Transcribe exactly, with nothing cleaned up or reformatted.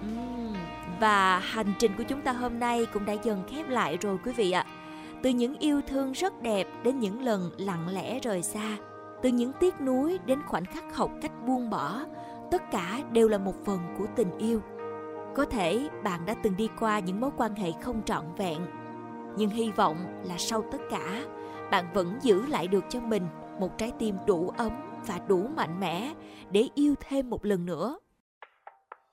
Ừm, và hành trình của chúng ta hôm nay cũng đã dần khép lại rồi quý vị ạ. Từ những yêu thương rất đẹp đến những lần lặng lẽ rời xa, từ những tiếc nuối đến khoảnh khắc học cách buông bỏ, tất cả đều là một phần của tình yêu. Có thể bạn đã từng đi qua những mối quan hệ không trọn vẹn, nhưng hy vọng là sau tất cả, bạn vẫn giữ lại được cho mình một trái tim đủ ấm và đủ mạnh mẽ để yêu thêm một lần nữa.